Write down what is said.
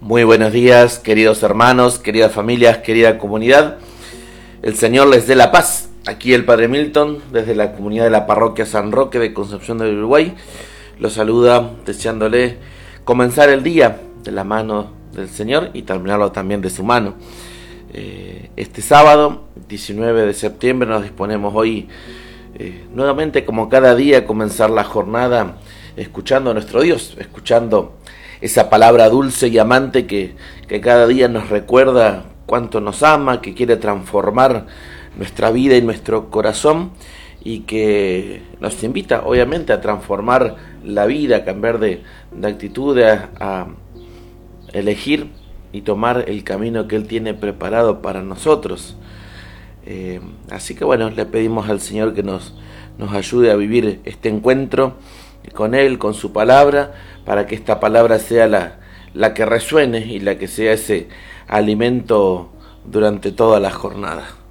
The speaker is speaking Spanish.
Muy buenos días, queridos hermanos, queridas familias, querida comunidad. El Señor les dé la paz. Aquí el Padre Milton, desde la comunidad de la Parroquia San Roque de Concepción del Uruguay, los saluda deseándole comenzar el día de la mano del Señor y terminarlo también de su mano. Este sábado, 19 de septiembre, nos disponemos hoy nuevamente, como cada día, a comenzar la jornada escuchando a nuestro Dios, escuchando esa palabra dulce y amante que cada día nos recuerda cuánto nos ama, que quiere transformar nuestra vida y nuestro corazón, y que nos invita obviamente a transformar la vida, a cambiar de actitud, a elegir y tomar el camino que Él tiene preparado para nosotros. Así que bueno, le pedimos al Señor que nos ayude a vivir este encuentro con Él, con su palabra, para que esta palabra sea la que resuene y la que sea ese alimento durante toda la jornada.